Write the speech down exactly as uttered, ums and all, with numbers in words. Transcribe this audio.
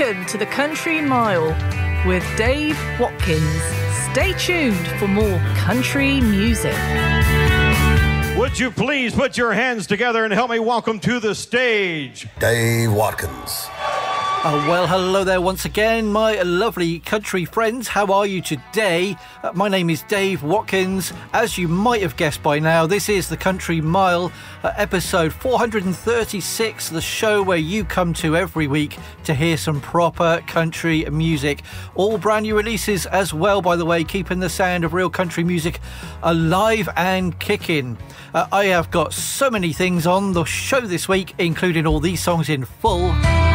Welcome to the Country Mile with Dave Watkins. Stay tuned for more country music. Would you please put your hands together and help me welcome to the stage Dave Watkins. Oh, well, hello there once again, my lovely country friends. How are you today? Uh, my name is Dave Watkins. As you might have guessed by now, this is the Country Mile, uh, episode four hundred thirty-six, the show where you come to every week to hear some proper country music. All brand new releases as well, by the way, keeping the sound of real country music alive and kicking. Uh, I have got so many things on the show this week, including all these songs in full.